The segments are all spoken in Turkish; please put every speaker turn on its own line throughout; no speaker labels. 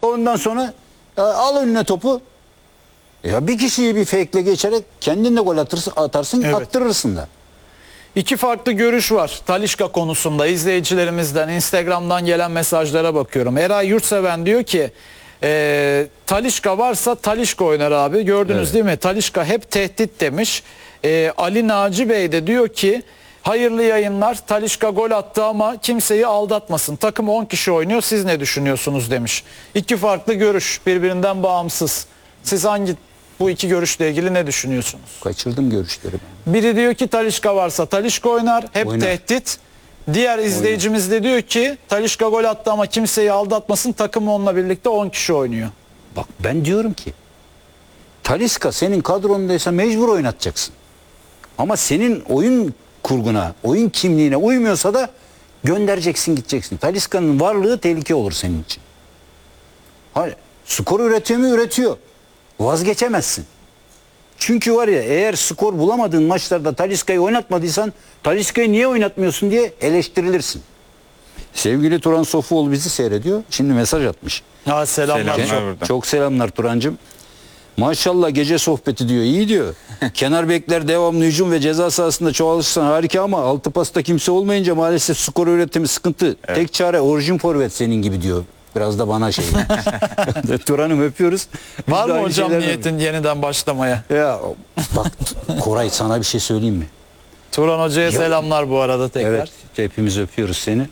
Ondan sonra al önüne topu. Ya bir kişiyi bir fake'le geçerek kendin de gol atarsın,
Evet.
attırırsın da.
İki farklı görüş var Talisca konusunda. İzleyicilerimizden, Instagram'dan gelen mesajlara bakıyorum. Eray Yurtseven diyor ki Talisca varsa Talisca oynar abi. Gördünüz
Evet.
değil mi? Talisca hep tehdit demiş. Ali Naci Bey de diyor ki hayırlı yayınlar. Talisca gol attı ama kimseyi aldatmasın. Takım 10 kişi oynuyor. Siz ne düşünüyorsunuz demiş. İki farklı görüş, birbirinden bağımsız. Siz bu iki görüşle ilgili ne düşünüyorsunuz?
Kaçırdım görüşleri ben.
Biri diyor ki Talisca varsa Talisca oynar. Hep
Oynar.
tehdit. Diğer izleyicimiz de diyor ki Talisca gol attı ama kimseyi aldatmasın. Takım onunla birlikte 10 kişi oynuyor.
Bak ben diyorum ki Talisca senin kadrondaysa mecbur oynatacaksın. Ama senin oyun kurguna, oyun kimliğine uymuyorsa da göndereceksin, gideceksin. Talisca'nın varlığı tehlike olur senin için. Hayır, skor üretiyor mu? Üretiyor. Vazgeçemezsin. Çünkü var ya, eğer skor bulamadığın maçlarda Talisca'yı oynatmadıysan Talisca'yı niye oynatmıyorsun diye eleştirilirsin. Sevgili Turan Sofuoğlu bizi seyrediyor. Şimdi mesaj atmış.
Ha, selamlar.
Selamlar. Buradan.
Çok selamlar Turancığım. Maşallah gece sohbeti diyor. İyi diyor. Kenar bekler devamlı hücum ve ceza sahasında çoğalırsan harika ama altı pasta kimse olmayınca maalesef skor üretimi sıkıntı.
Evet.
Tek çare orijin forvet senin gibi diyor. Biraz da bana şey. Turan'ım öpüyoruz. Biz
Var
de
mı
aynı
hocam
şeylerden-
niyetin yeniden başlamaya?
Ya bak Koray, sana bir şey söyleyeyim mi?
Turan Hoca'ya selamlar bu arada tekrar.
Evet, hepimiz öpüyoruz seni.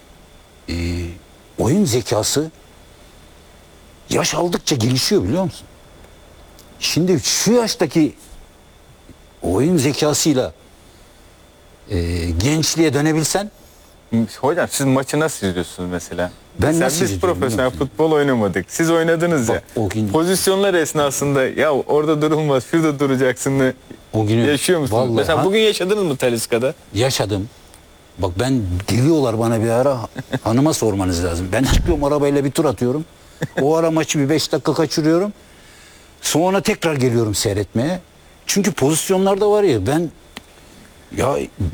Oyun zekası yaş aldıkça gelişiyor, biliyor musun? Şimdi şu yaştaki oyun zekasıyla gençliğe dönebilsen,
Hocam siz maçı nasıl izliyorsunuz mesela?
Ben
Mesela
nasıl
biz
izliyorum
profesyonel
biliyor musun?
futbol oynamadık. Siz oynadınız
Bak,
ya.
o gün-
Pozisyonlar esnasında ya orada durulmaz, şurada duracaksın.
o günü
Yaşıyor musunuz?
vallahi
Mesela bugün yaşadınız mı Talisca'da?
yaşadım. Bak ben geliyorlar bana bir ara, hanıma sormanız lazım. Ben çıkıyorum arabayla bir tur atıyorum. O ara maçı bir 5 dakika kaçırıyorum. Sonra tekrar geliyorum seyretmeye. Çünkü pozisyonlarda var ya, ben ya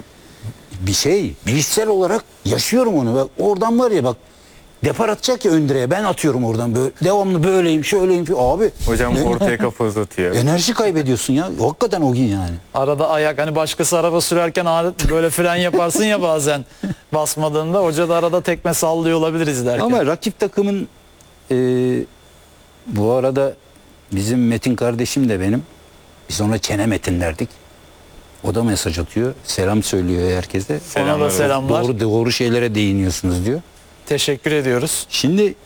bilişsel olarak yaşıyorum onu. Bak oradan var ya, bak depar atacak ya ön direğe, ben atıyorum oradan böyle devamlı, böyleyim şöyleyim abi.
Hocam ortaya kafa uzatıyor.
Enerji kaybediyorsun ya. Hakikaten o gün yani.
Arada ayak, hani başkası araba sürerken böyle fren yaparsın ya bazen basmadığında, hoca da arada tekme sallıyor olabilir izlerken.
Ama rakip takımın bu arada bizim Metin kardeşim de benim. Biz ona Çene Metin derdik. O da mesaj atıyor. Selam söylüyor herkese.
Ona da selamlar.
Doğru şeylere değiniyorsunuz diyor.
Teşekkür ediyoruz.
Şimdi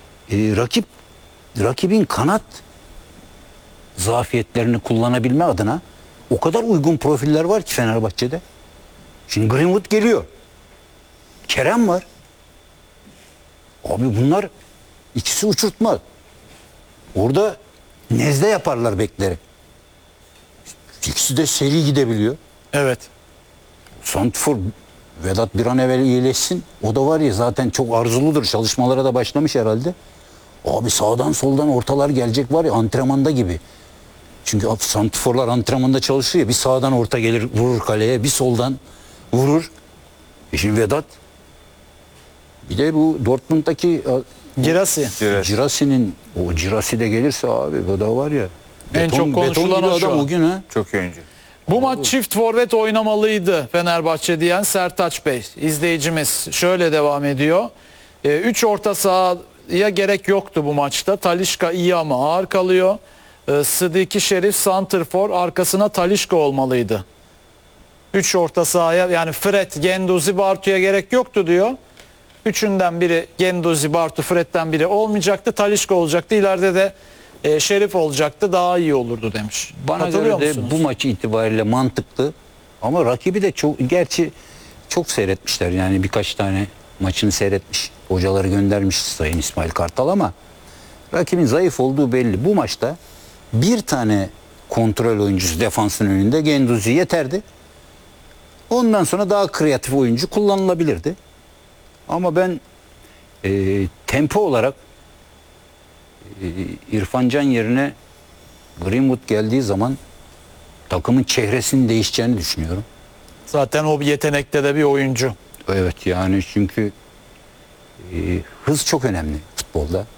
rakibin kanat zafiyetlerini kullanabilme adına o kadar uygun profiller var ki Fenerbahçe'de. Şimdi Greenwood geliyor. Kerem var. Abi bunlar ikisi uçurtma. Orada nezle yaparlar bekleri. İkisi de seri gidebiliyor.
Evet.
Santfor, Vedat bir an evvel iyileşsin. O da var ya, zaten çok arzuludur. Çalışmalara da başlamış herhalde. Abi sağdan soldan ortalar gelecek var ya, antrenmanda gibi. Çünkü Santforlar antrenmanda çalışıyor ya. Bir sağdan orta gelir, vurur kaleye. Bir soldan vurur. Şimdi Vedat, bir de bu Dortmund'daki
Girasi.
Girasi'nin, o Girasi de gelirse abi, bu da var ya.
En çok konuşulan
gibi
o şu
adam
an.
o gün ha.
Çok iyi oyuncu.
Bu maç çift forvet oynamalıydı Fenerbahçe diyen Sertaç Bey. İzleyicimiz şöyle devam ediyor. 3 orta sahaya gerek yoktu bu maçta. Talisca iyi ama ağır kalıyor. Sıdiki Şerif santrfor, arkasına Talisca olmalıydı. 3 orta sahaya, yani Fred, Genduzi, Bartu'ya gerek yoktu diyor. Üçünden biri, Genduzi, Bartu, Fred'den biri olmayacaktı. Talisca olacaktı. İleride de Şerif olacaktı. Daha iyi olurdu demiş.
Bana
Katılıyor
göre de
musunuz?
bu maç itibariyle mantıklı. Ama rakibi de gerçi çok seyretmişler. Yani birkaç tane maçını seyretmiş. Hocaları göndermiş Sayın İsmail Kartal, ama rakibin zayıf olduğu belli. Bu maçta bir tane kontrol oyuncusu defansın önünde, Genduzi yeterdi. Ondan sonra daha kreatif oyuncu kullanılabilirdi. Ama ben tempo olarak İrfan Can yerine Greenwood geldiği zaman takımın çehresinin değişeceğini düşünüyorum.
Zaten o bir yetenekte de bir oyuncu.
Evet, yani çünkü hız çok önemli futbolda.